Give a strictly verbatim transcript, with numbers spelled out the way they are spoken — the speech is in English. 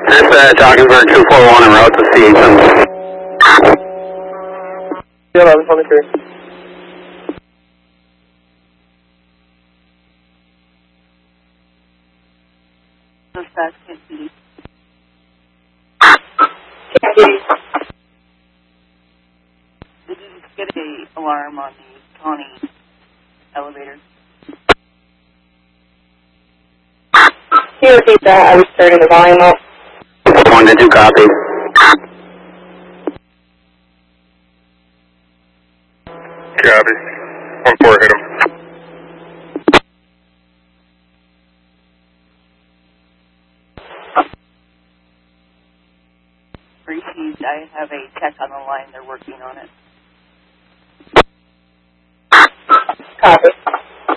Dispatch, Ogdenburg two four one en route to C H M. Yeah, eleven twenty-three. Dispatch, Kansas City. Did you get an alarm on the Connie elevator? Can you repeat that? I was turning the volume up. One, did you copy? Copy. One four hit him. Received. I have a tech on the line. They're working on it. Copy.